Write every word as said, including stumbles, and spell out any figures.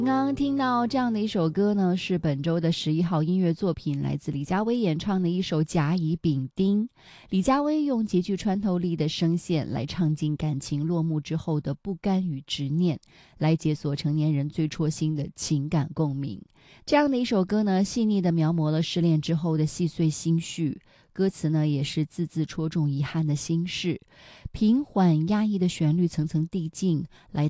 刚刚听到这样的一首歌呢，是本周的十一号音乐作品，来自李佳薇演唱的一首《甲乙丙丁》。李佳薇用极具穿透力的声线来唱尽感情落幕之后的不甘与执念，来解锁成年人最戳心的情感共鸣。这样的一首歌呢，细腻地描摹了失恋之后的细碎心绪，歌词呢也是字字戳中遗憾的心事，平缓压抑的旋律层层递进，来